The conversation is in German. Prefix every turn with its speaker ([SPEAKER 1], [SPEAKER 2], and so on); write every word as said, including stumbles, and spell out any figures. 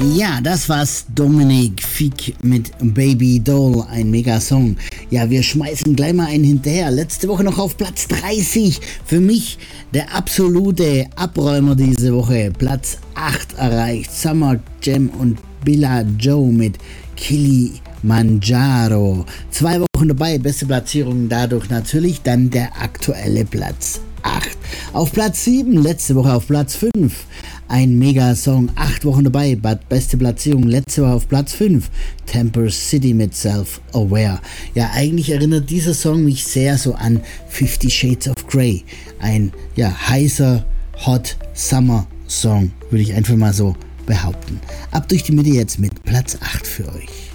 [SPEAKER 1] Ja, das war's, Dominik Fieck mit Baby Doll, ein Mega-Song. Ja, wir schmeißen gleich mal einen hinterher. Letzte Woche noch auf Platz dreißig. Für mich der absolute Abräumer diese Woche. Platz acht erreicht Summer Jam und Billa Joe mit Kilimanjaro. Zwei Wochen dabei, beste Platzierung dadurch natürlich dann der aktuelle Platz acht. Auf Platz sieben, letzte Woche auf Platz fünf. Ein Mega-Song, acht Wochen dabei, beste Platzierung, letzte Woche auf Platz fünf, Temper City mit Self-Aware. Ja, eigentlich erinnert dieser Song mich sehr so an Fifty Shades of Grey. Ein, ja, heißer, hot Summer-Song, würde ich einfach mal so behaupten. Ab durch die Mitte jetzt mit Platz acht für euch.